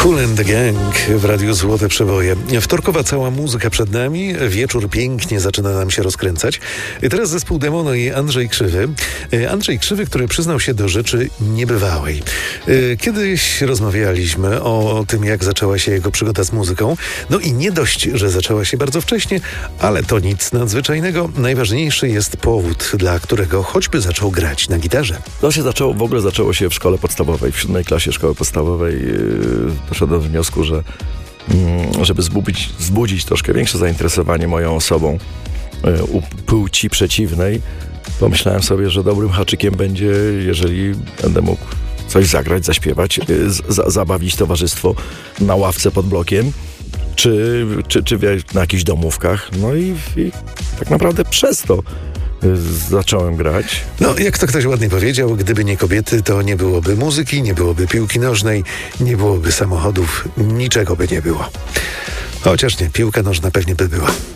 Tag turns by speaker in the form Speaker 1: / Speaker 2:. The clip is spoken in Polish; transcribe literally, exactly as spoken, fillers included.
Speaker 1: Kool and the Gang w Radiu Złote Przeboje. Wtorkowa cała muzyka przed nami. Wieczór pięknie zaczyna nam się rozkręcać. Teraz zespół Demono i Andrzej Krzywy. Andrzej Krzywy, który przyznał się do rzeczy niebywałej. Kiedyś rozmawialiśmy o tym, jak zaczęła się jego przygoda z muzyką. No i nie dość, że zaczęła się bardzo wcześnie, ale to nic nadzwyczajnego. Najważniejszy jest powód, dla którego choćby zaczął grać na gitarze.
Speaker 2: To się zaczęło, w ogóle zaczęło się w szkole podstawowej, w siódmej klasie szkoły podstawowej. Doszedłem do wniosku, że żeby zbudzić, zbudzić troszkę większe zainteresowanie moją osobą u płci przeciwnej, pomyślałem sobie, że dobrym haczykiem będzie, jeżeli będę mógł coś zagrać, zaśpiewać, z- zabawić towarzystwo na ławce pod blokiem, czy, czy, czy na jakichś domówkach. No i, i tak naprawdę przez to zacząłem grać.
Speaker 1: No, jak to ktoś ładnie powiedział, gdyby nie kobiety, to nie byłoby muzyki, nie byłoby piłki nożnej, nie byłoby samochodów, niczego by nie było. Chociaż nie, piłka nożna pewnie by była.